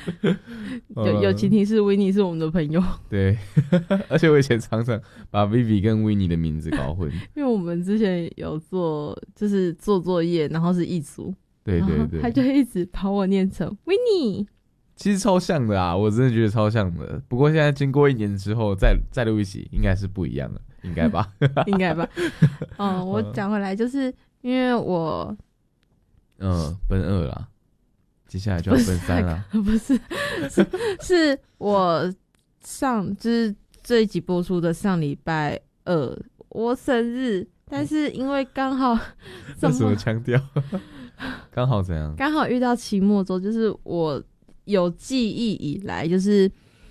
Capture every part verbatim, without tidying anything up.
有有前提是 Winnie 是我们的朋友， 对，而且我以前常常把 Vivi 跟 Winnie 的名字搞混， 因为我们之前有做就是做作业，然后是一组， 对对对， 他就一直把我念成 Winnie。 其实超像的啊，我真的觉得超像的。不过现在经过一年之后再再录一起，应该是不一样的，应该吧？ 应该吧？哦，我讲回来，就是因为我， 嗯，奔二啦，接下来就要奔三啦。 不是，是是我上就是这一集播出的上礼拜二我生日，但是因为刚好这什么腔调？刚好怎样？ 刚好遇到期末周，就是我。有记忆以来，就是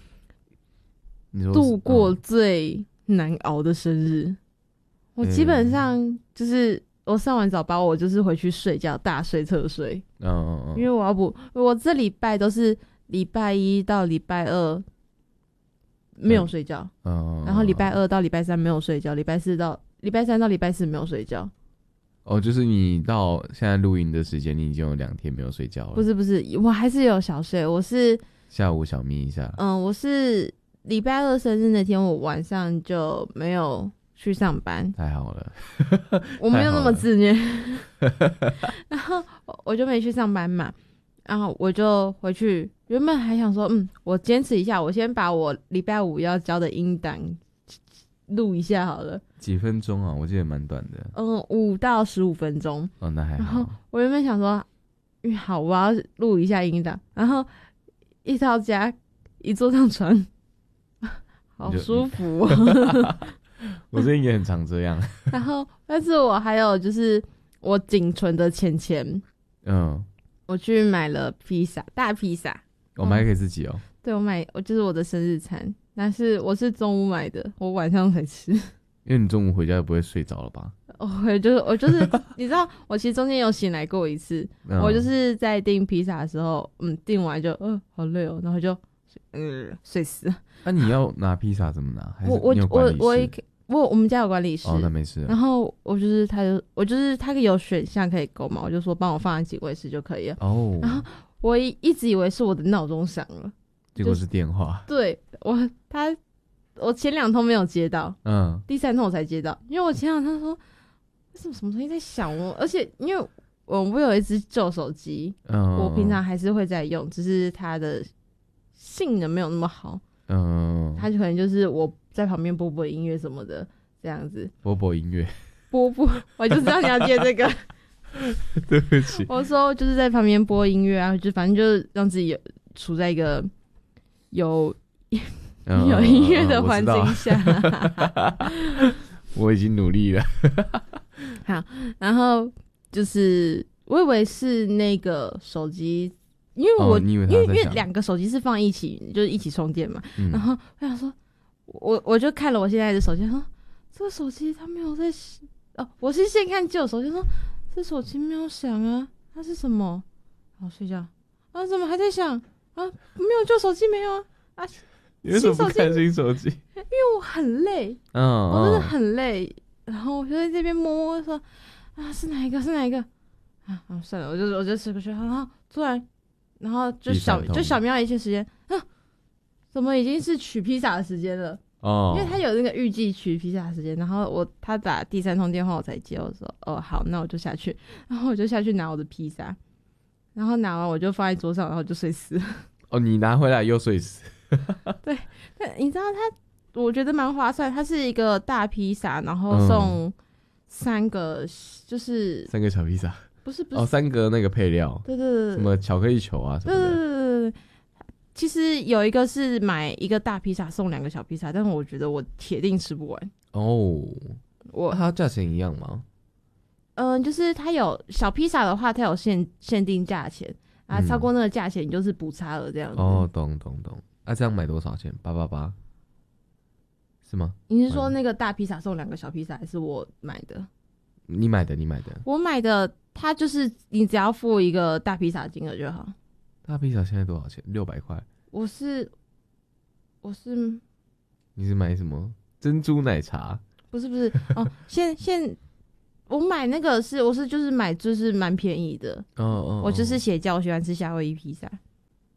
度过最难熬的生日。嗯、我基本上就是我上完早八，我就是回去睡觉，大睡特睡。 嗯嗯嗯。 因为我要补，我这礼拜都是礼拜一到礼拜二没有睡觉，嗯，然后礼拜二到礼拜三没有睡觉，礼拜四到礼拜三到礼拜四没有睡觉。 哦，就是你到现在录音的时间，你已经有两天没有睡觉了。 不是不是，我还是有小睡。我是下午小眯一下。嗯， 我是礼拜二生日那天，我晚上就没有去上班。 太好了， 我没有那么自虐。然后我就没去上班嘛，然后我就回去。原本还想说，嗯，我坚持一下，我先把我礼拜五要交的音档录一下好了。 几分钟啊？我记得蛮短的。 嗯，五到十五分钟。 哦，那还好。 然后我原本想说，嗯，好，我要录一下音档。然后一到家，一坐上床，好舒服哦。 我最近也很常这样。 然后，但是我还有就是我仅存的钱钱，嗯，我去买了披萨，大披萨。 我买给自己哦。 嗯、对，我买，我就是我的生日餐，但是我是中午买的，我晚上才吃。 因为你中午回家就不会睡着了吧？ 我就是我就是你知道，我其实中间有醒来过一次，嗯、我就是在订披萨的时候，嗯，订完就呃好累哦，然后就嗯睡死了。 那、啊、你要拿披萨怎么拿？还是我你有管理室？ 我我我我们家有管理室哦，那没事。 然后我就是他就我就是他有选项可以购嘛，我就说帮我放在警卫室就可以了。哦，然后我一一直以为是我的闹钟响了， 结果是电话。 就是、对我他。我前两通没有接到，嗯，第三通我才接到，因为我前两通说为什么什么东西在响我，而且因为我我有一只旧手机，嗯，我平常还是会在用，只是它的性能没有那么好，嗯，它就可能就是我在旁边播播音乐什么的这样子， 播播音乐， 播播，我就知道你要接这个， 对不起， 我说就是在旁边播音乐啊，就反正就是让自己有处在一个有。有音乐的环境下、 嗯，我, 我已经努力了。 好，然后就是我以为是那个手机，因为我、哦、因为因为两个手机是放一起，就是一起充电嘛。嗯、然后我想说，我我就看了我现在的手机，说这个手机它没有在哦，我是先看旧手机，说这手机没有响啊，它是什么？好睡觉啊？怎么还在响啊？没有旧手机没有啊？啊？ 你为什么不看新手机？ 因为我很累，嗯，我真的很累，然后我就在这边摸摸说，啊，是哪一个？是哪一个？啊啊，算了，我就我就吃过去，然后突然，然后就小就小瞄一些时间，啊，怎么已经是取披萨的时间了？哦，因为他有那个预计取披萨的时间，然后我他打第三通电话我才接，我说哦好，那我就下去，然后我就下去拿我的披萨，然后拿完我就放在桌上，然后就睡死了。 哦，你拿回来又睡死。 对，但你知道它，我觉得蛮划算。它是一个大披萨，然后送三个，嗯、就是三个小披萨， 不是不是哦，三个那个配料， 对对对， 什么巧克力球啊什么的。 对对对对对。其实有一个是买一个大披萨送两个小披萨，但是我觉得我铁定吃不完。哦， 我它价钱一样吗？ 嗯、呃，就是它有小披萨的话，它有限限定价钱啊，超过那个价钱你就是补差额这样子。 哦，懂懂懂。啊，这样买多少钱？八八八，是吗？ 你是说那个大披萨送两个小披萨，还是我买的？ 你买的，你买的。 我买的，它就是你只要付一个大披萨金额就好。 大披萨现在多少钱？六百块。 我是，我是， 你是买什么？珍珠奶茶？ 不是不是哦，现现我买那个是我是就是买就是蛮便宜的。哦哦，我就是写叫我喜欢吃夏威夷披萨。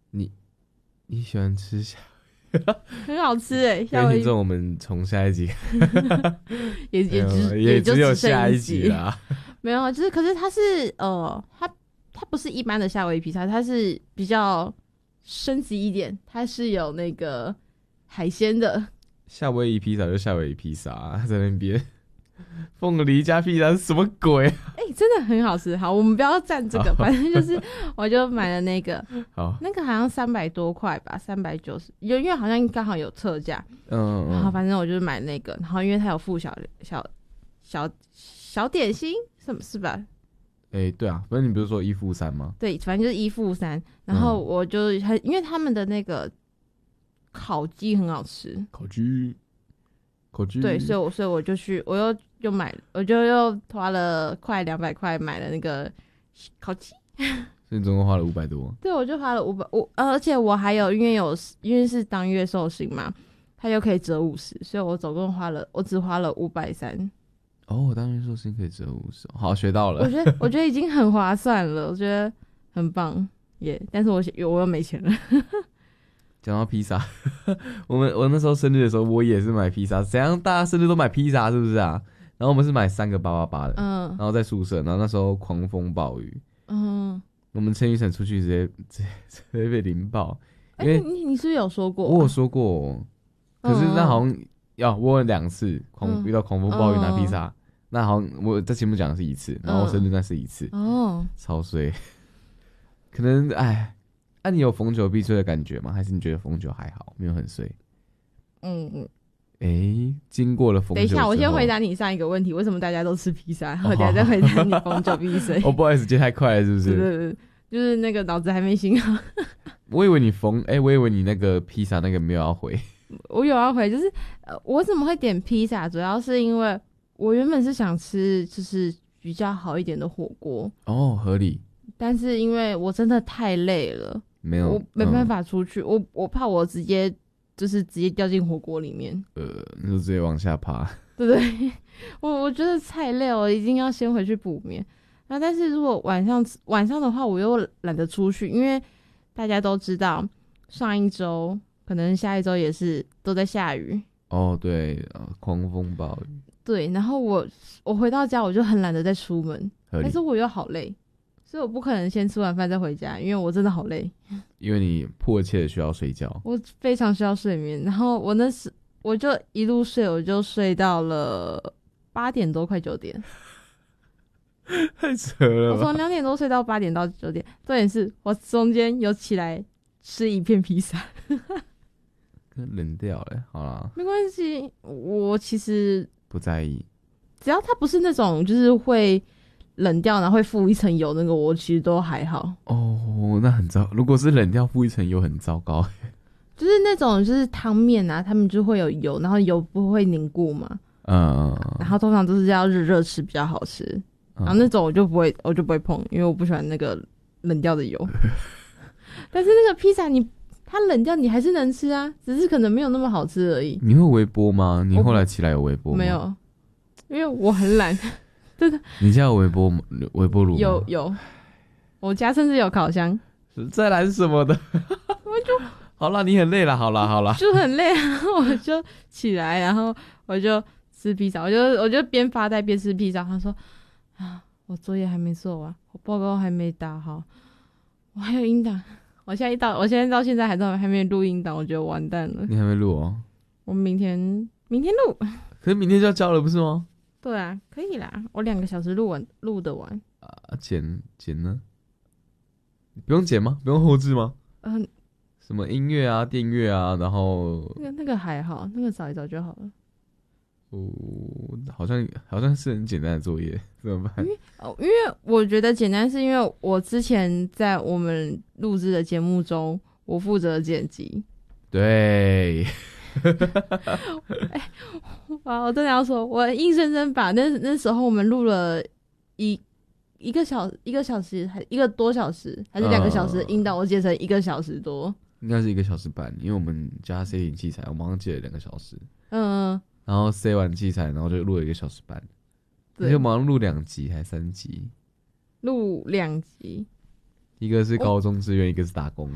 你你喜欢吃夏？ 很好吃哎、欸！ 夏威夷，这我们从下一集也也只也只有下一集啦。 没有，就是可是它是呃，它它不是一般的夏威夷披萨，它是比较升级一点，它是有那个海鲜的。 夏威夷披萨就夏威夷披萨、啊，在那边。凤梨加披萨是什么鬼？ 哎、欸，真的很好吃。好，我们不要蘸这个，反正就是我就买了那个， 好， 那个好像三百多块吧，三百九十，因为好像刚好有特价， 嗯， 然后反正我就是买那个，然后因为它有附小小小小点心，什么是吧？ 哎、欸，对啊，反正你不是说一付三吗？ 对，反正就是一付三，然后我就很，因为他们的那个烤鸡很好吃， 烤鸡。 对，所以我所以我就去，我又又买，我就又花了快两百块买了那个烤鸡， 所以总共花了五百多。 对，我就花了五百，我而且我还有因为有因为是当月寿星嘛，它又可以折五十，所以我总共花了，我只花了五百三。 哦，当月寿星可以折五十，好，学到了。 我觉得我觉得已经很划算了，我觉得很棒耶、yeah, 但是我我又没钱了。 讲到披萨，我们我那时候生日的时候，我也是买披萨。怎样？大家生日都买披萨是不是啊？然后我们是买三个八八八的，嗯，然后在宿舍，然后那时候狂风暴雨，嗯，我们陈雨辰出去直接直接直接被淋爆。因为、 欸、你你是不是有说过、啊？ 我有说过，可是那好像要、嗯、我有两次狂、嗯、遇到狂风暴雨拿披萨，嗯、那好像我在节目讲的是一次，然后我生日那是一次，哦、嗯，超衰。可能哎。那、啊、你有逢九必衰的感觉吗？还是你觉得逢九还好，没有很衰？嗯嗯。哎、欸，经过了逢九， 等一下，我先回答你上一个问题：为什么大家都吃披萨？然后等一下再回答你逢九必衰。 哦，不好意思，接太快了，是不是？ 对对对，就是那个脑子还没醒好。 我以为你逢哎、欸，我以为你那个披萨那个没有要回。 我有要回，就是呃，我怎么会点披萨？主要是因为我原本是想吃就是比较好一点的火锅。 哦，合理。 但是因为我真的太累了。 没有， 我没办法出去，嗯、我我怕我直接就是直接掉进火锅里面。 呃，你就直接往下爬。 对对，我我觉得太累了，我一定要先回去补眠。那但是如果晚上晚上的话，我又懒得出去，因为大家都知道上一周可能下一周也是都在下雨。 哦，对，呃、狂风暴雨。 对，然后我我回到家我就很懒得再出门，但是我又好累。所以我不可能先吃完饭再回家，因为我真的好累。 因为你迫切的需要睡觉。 我非常需要睡眠，然后我那时我就一路睡，我就睡到了八点多，快九点。 太扯了吧！ 我从两点多睡到八点到九点，重点是我中间有起来吃一片披萨。 冷掉了，好啦， 没关系，我其实不在意， 只要它不是那种就是会。冷掉然后会附一层油，那个我其实都还好。 哦，那很糟。如果是冷掉附一层油，很糟糕。 就是那种就是汤面啊，他们就会有油，然后油不会凝固嘛。嗯。然后通常都是要热热吃比较好吃。嗯、然后那种我就不会，我就不会碰，因为我不喜欢那个冷掉的油。但是那个披萨你它冷掉你还是能吃啊，只是可能没有那么好吃而已。 你会微波吗？你后来起来有微波吗？ 没有，因为我很懒。真的， 你家有微波微波炉吗？ 有有，我家甚至有烤箱。 再来是什么的？ 我就好啦，你很累了，好啦好啦， 就很累啊，我就起来，然后我就吃披萨，我就我就边发呆边吃披萨。他说啊，我作业还没做完，我报告还没打好，我还有音档，我现在一到，我现在到现在还在还没录音档，我觉得完蛋了。 你还没录哦？ 我明天明天录。 可是明天就要交了，不是吗？ 对啊，可以啦，我两个小时录完，录得完。 啊，剪剪呢？不用剪吗？不用后置吗？嗯、呃，什么音乐啊、电乐啊，然后那个那个还好，那个找一找就好了。 哦，好像好像是很简单的作业，怎么办？ 因为哦，因为我觉得简单，是因为我之前在我们录制的节目中，我负责剪辑。 对。 欸、哇！我真的要说，我硬生生把那那时候我们录了一一个小一个小时，还一个多小时，还是两个小时的音档，我剪成一个小时多， 应该是一个小时半，因为我们加 C 零器材，我马上接了两个小时， 嗯， 然后 C 完器材，然后就录了一个小时半，而且马上录两集还三集， 录两集， 一个是高中志愿，一个是打工。